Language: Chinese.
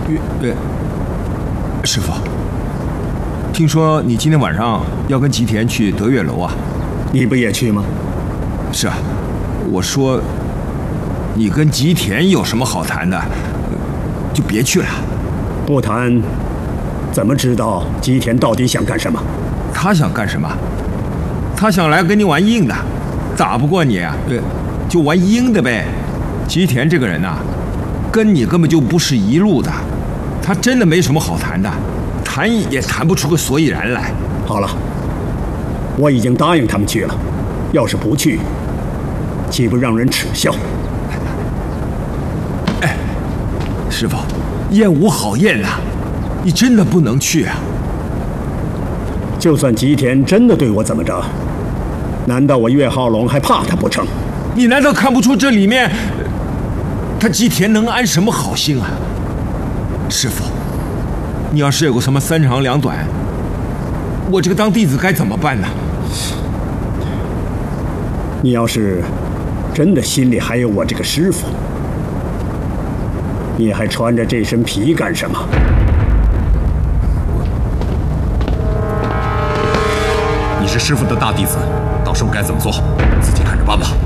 师傅，听说你今天晚上要跟吉田去德月楼啊？ 你不也去吗？ 是啊，我说你跟吉田有什么好谈的，就别去了。 不谈，怎么知道吉田到底想干什么？ 他想干什么？他想来跟你玩硬的，打不过你啊，就玩阴的呗。吉田这个人呐，跟你根本就不是一路的，他真的没什么好谈的，谈也谈不出个所以然来。 好了，我已经答应他们去了，要是不去，岂不让人耻笑？ 哎，师傅，宴无好宴呐，你真的不能去啊！ 就算吉田真的对我怎么着，难道我岳浩龙还怕他不成？ 你难道看不出这里面，他吉田能安什么好心啊？师傅，你要是有个什么三长两短，我这个当弟子该怎么办呢？ 你要是真的心里还有我这个师傅，你还穿着这身皮干什么？ 你是师傅的大弟子，到时候该怎么做，自己看着办吧。